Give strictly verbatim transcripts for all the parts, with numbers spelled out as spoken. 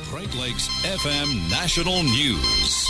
Great Lakes F M National News.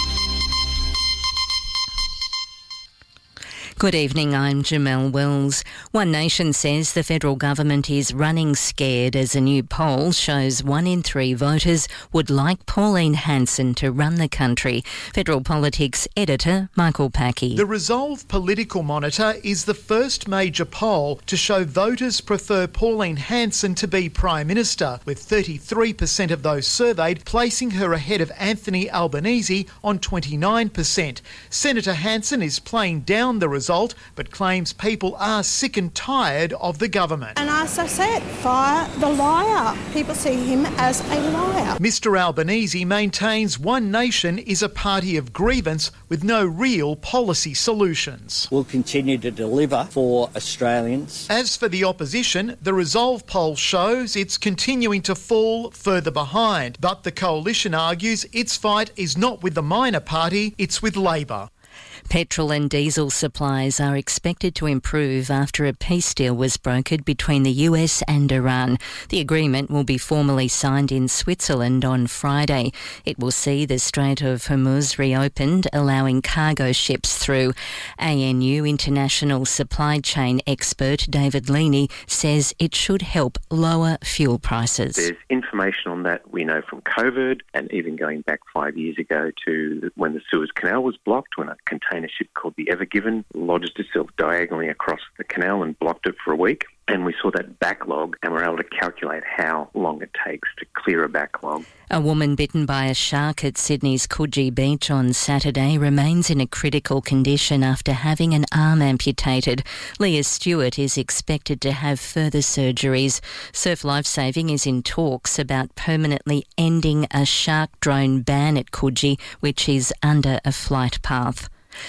Good evening, I'm Jamelle Wells. One Nation says the federal government is running scared as a new poll shows one in three voters would like Pauline Hanson to run the country. Federal Politics editor Michael Packey. The Resolve Political Monitor is the first major poll to show voters prefer Pauline Hanson to be Prime Minister, with thirty-three percent of those surveyed placing her ahead of Anthony Albanese on twenty-nine percent. Senator Hanson is playing down the result, but claims people are sick and tired of the government. And as I said, fire the liar. People see him as a liar. Mister Albanese maintains One Nation is a party of grievance with no real policy solutions. We'll continue to deliver for Australians. As for the opposition, the Resolve poll shows it's continuing to fall further behind, but the coalition argues its fight is not with the minor party, it's with Labor. Petrol and diesel supplies are expected to improve after a peace deal was brokered between the U S and Iran. The agreement will be formally signed in Switzerland on Friday. It will see the Strait of Hormuz reopened, allowing cargo ships through. A N U international supply chain expert David Leaney says it should help lower fuel prices. There's information on that we know from COVID, and even going back five years ago to when the Suez Canal was blocked, when a container ship called the Ever Given lodged itself diagonally across the canal and blocked it for a week. And we saw that backlog, and we're able to calculate how long it takes to clear a backlog. A woman bitten by a shark at Sydney's Coogee Beach on Saturday remains in a critical condition after having an arm amputated. Leah Stewart is expected to have further surgeries. Surf Lifesaving is in talks about permanently ending a shark drone ban at Coogee, which is under a flight path.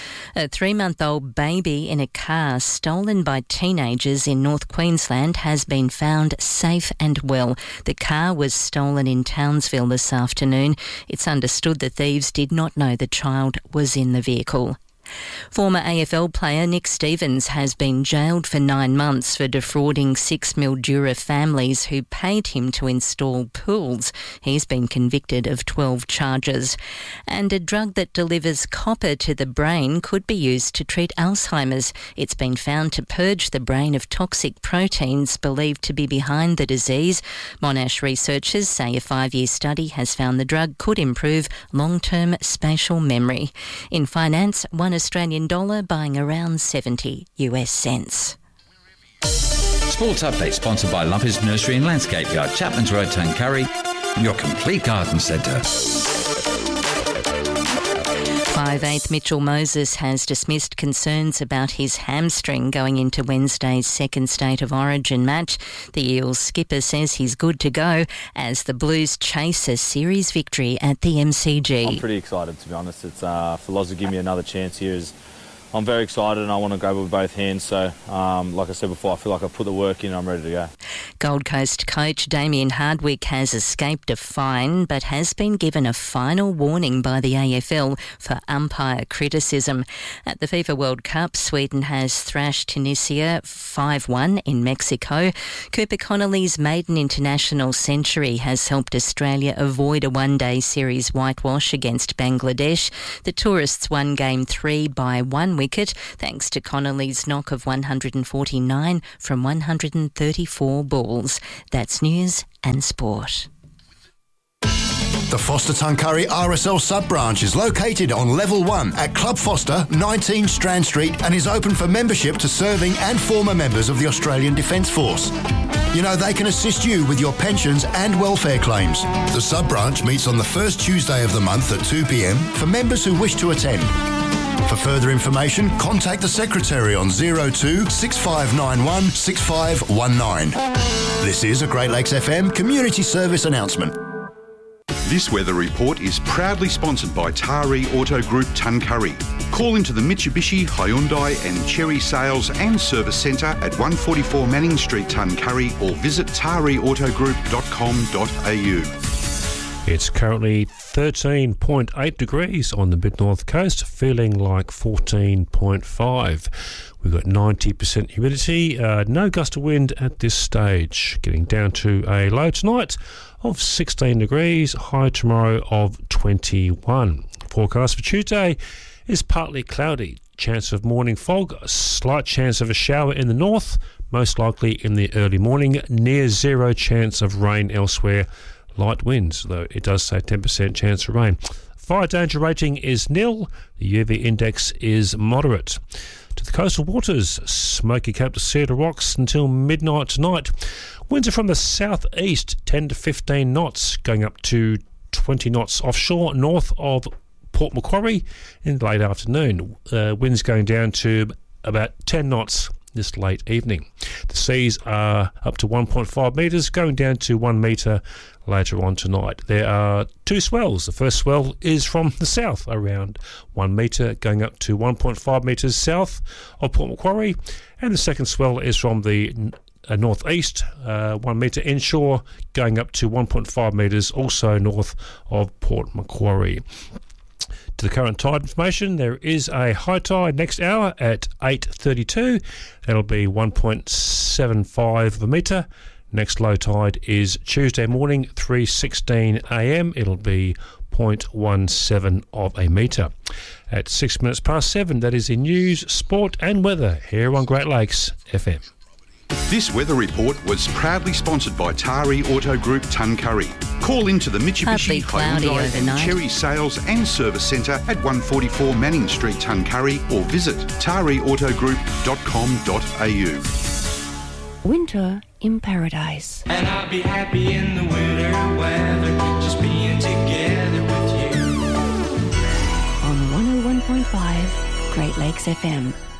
A three-month-old baby in a car stolen by teenagers in North Queensland has been found safe and well. The car was stolen in Townsville this afternoon. It's understood the thieves did not know the child was in the vehicle. Former A F L player Nick Stevens has been jailed for nine months for defrauding six Mildura families who paid him to install pools. He's been convicted of twelve charges. And a drug that delivers copper to the brain could be used to treat Alzheimer's. It's been found to purge the brain of toxic proteins believed to be behind the disease. Monash researchers say a five-year study has found the drug could improve long-term spatial memory. In finance, one Australian dollar buying around seventy US cents. Sports Update sponsored by Lumpers Nursery and Landscape Yard, Chapman's Road, Tuncurry, your complete garden centre. five-eighth Mitchell Moses has dismissed concerns about his hamstring going into Wednesday's second State of Origin match. The Eels skipper says he's good to go as the Blues chase a series victory at the M C G. I'm pretty excited, to be honest. It's uh, for Loz to give me another chance here is I'm very excited and I want to go with both hands. So, um, like I said before, I feel like I've put the work in and I'm ready to go. Gold Coast coach Damien Hardwick has escaped a fine but has been given a final warning by the A F L for umpire criticism. At the FIFA World Cup, Sweden has thrashed Tunisia five one in Mexico. Cooper Connolly's maiden international century has helped Australia avoid a one-day series whitewash against Bangladesh. The tourists won game three by one wicket thanks to Connolly's knock of one hundred forty-nine from one hundred thirty-four balls. That's news and sport. The Foster Tuncurry R S L sub-branch is located on Level one at Club Foster, nineteen Strand Street, and is open for membership to serving and former members of the Australian Defence Force. You know, they can assist you with your pensions and welfare claims. The sub-branch meets on the first Tuesday of the month at two p m for members who wish to attend. For further information, contact the Secretary on zero two six five nine one six five one nine. This is a Great Lakes F M community service announcement. This weather report is proudly sponsored by Taree Auto Group Tuncurry. Call into the Mitsubishi, Hyundai and Chery Sales and Service Centre at one forty-four Manning Street, Tuncurry, or visit taree auto group dot com dot a u. It's currently thirteen point eight degrees on the mid-north coast, feeling like fourteen point five. We've got ninety percent humidity, uh, no gust of wind at this stage. Getting down to a low tonight of sixteen degrees, high tomorrow of twenty-one. Forecast for Tuesday is partly cloudy. Chance of morning fog, a slight chance of a shower in the north, most likely in the early morning, near zero chance of rain elsewhere. Light winds, though it does say ten percent chance of rain. Fire danger rating is nil. The U V index is moderate. To the coastal waters, Smoky Cape to Cedar Rocks until midnight tonight. Winds are from the southeast, ten to fifteen knots, going up to twenty knots offshore, north of Port Macquarie in the late afternoon. Uh, winds going down to about ten knots this late evening. The seas are up to one point five metres, going down to one metre later on tonight. There are two swells. The first swell is from the south, around one metre, going up to one point five metres south of Port Macquarie, and the second swell is from the uh, northeast, uh, one metre inshore, going up to one point five metres, also north of Port Macquarie. To the current tide information, there is a high tide next hour at eight thirty-two. That'll be one point seven five of a metre. Next low tide is Tuesday morning, three sixteen a m. It'll be zero point one seven of a metre. At six minutes past seven, that is in news, sport and weather here on Great Lakes F M. This weather report was proudly sponsored by Tari Auto Group Tuncurry. Call into the Partly Mitsubishi, cloudy Hyundai and overnight. Cherry Sales and Service Centre at one forty-four Manning Street, Tuncurry, or visit tari auto group dot com dot a u. Winter in Paradise. And I'll be happy in the winter weather, just being together with you. On one oh one point five Great Lakes F M.